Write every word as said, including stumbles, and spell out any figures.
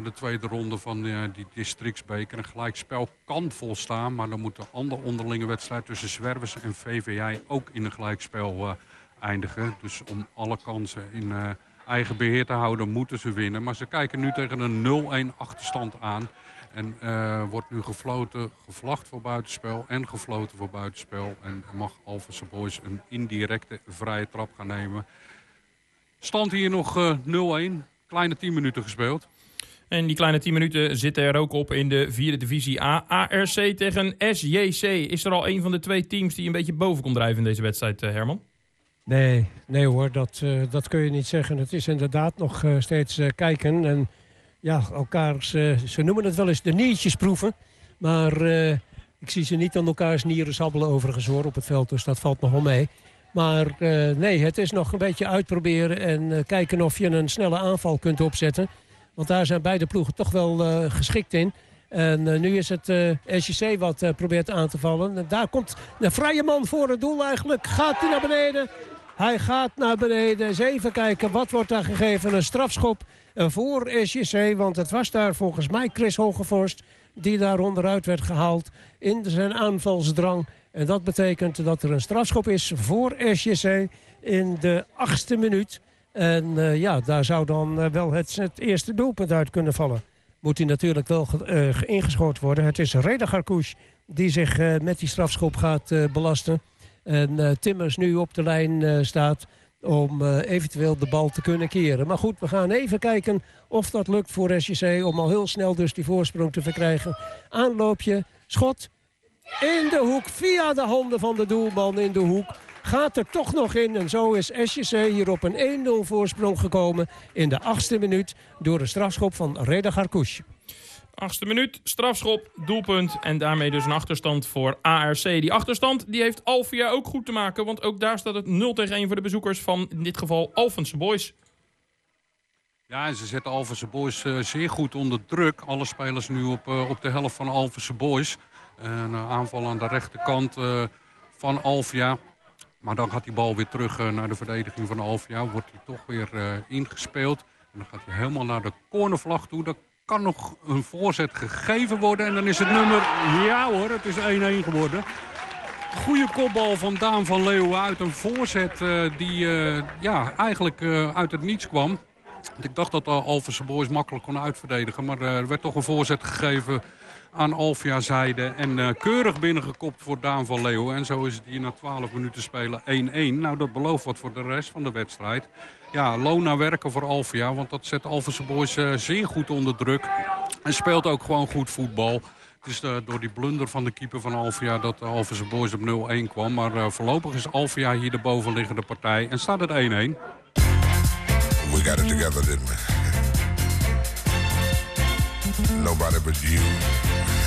de tweede ronde van uh, die districtsbeker. Een gelijkspel kan volstaan, maar dan moet de andere onderlinge wedstrijd tussen Zwervers en V V I ook in een gelijkspel uh, eindigen. Dus om alle kansen in uh, eigen beheer te houden, moeten ze winnen. Maar ze kijken nu tegen een nul-een achterstand aan. En uh, wordt nu gefloten, gevlacht voor buitenspel en gefloten voor buitenspel. En mag Alphense Boys een indirecte vrije trap gaan nemen. Stand hier nog uh, nul-een. Kleine tien minuten gespeeld. En die kleine tien minuten zitten er ook op in de vierde divisie A. A R C tegen S J C. Is er al een van de twee teams die een beetje boven komt drijven in deze wedstrijd, uh, Herman? Nee, nee hoor, dat, uh, dat kun je niet zeggen. Het is inderdaad nog uh, steeds uh, kijken. En ja, elkaars, uh, ze noemen het wel eens de niertjes proeven. Maar uh, ik zie ze niet aan elkaars nieren sabbelen overigens hoor op het veld. Dus dat valt nog wel mee. Maar uh, nee, het is nog een beetje uitproberen en uh, kijken of je een snelle aanval kunt opzetten. Want daar zijn beide ploegen toch wel uh, geschikt in. En uh, nu is het uh, S J C wat uh, probeert aan te vallen. En daar komt de vrije man voor het doel eigenlijk. Gaat hij naar beneden? Hij gaat naar beneden. Eens even kijken, wat wordt daar gegeven? Een strafschop uh, voor S J C. Want het was daar volgens mij Chris Hogevorst die daar onderuit werd gehaald in zijn aanvalsdrang. En dat betekent dat er een strafschop is voor S J C in de achtste minuut. En uh, ja, daar zou dan uh, wel het, het eerste doelpunt uit kunnen vallen. Moet hij natuurlijk wel uh, ingeschoten worden. Het is Reda Garkouche die zich uh, met die strafschop gaat uh, belasten. En uh, Timmers nu op de lijn uh, staat om uh, eventueel de bal te kunnen keren. Maar goed, we gaan even kijken of dat lukt voor S J C om al heel snel dus die voorsprong te verkrijgen. Aanloopje, schot. In de hoek, via de handen van de doelman in de hoek. Gaat er toch nog in. En zo is S J C hier op een één-nul voorsprong gekomen in de achtste minuut door de strafschop van Reda Garkouche. Achtste minuut, strafschop, doelpunt en daarmee dus een achterstand voor A R C. Die achterstand die heeft Alvia ook goed te maken, want ook daar staat het nul tegen één voor de bezoekers van in dit geval Alphense Boys. Ja, en ze zetten Alphense Boys uh, zeer goed onder druk. Alle spelers nu op, uh, op de helft van Alphense Boys. Een uh, aanval aan de rechterkant uh, van Alvia. Maar dan gaat die bal weer terug uh, naar de verdediging van Alvia. Wordt hij toch weer uh, ingespeeld. En dan gaat hij helemaal naar de cornervlag toe. Daar kan nog een voorzet gegeven worden. En dan is het nummer... Ja hoor, het is één-één geworden. Goede kopbal van Daan van Leeuwen uit een voorzet uh, die uh, ja, eigenlijk uh, uit het niets kwam. Ik dacht dat de Alphense Boys makkelijk kon uitverdedigen. Maar uh, er werd toch een voorzet gegeven aan Alvia zijde. En uh, keurig binnengekopt voor Daan van Leeuwen. En zo is het hier na twaalf minuten spelen één-één. Nou, dat belooft wat voor de rest van de wedstrijd. Ja, loon naar werken voor Alvia. Want dat zet Alphense Boys uh, zeer goed onder druk. En speelt ook gewoon goed voetbal. Het is uh, door die blunder van de keeper van Alvia dat de Alphense Boys op nul-één kwam. Maar uh, voorlopig is Alvia hier de bovenliggende partij. En staat het één-één. We got it together, didn't we? Nobody but you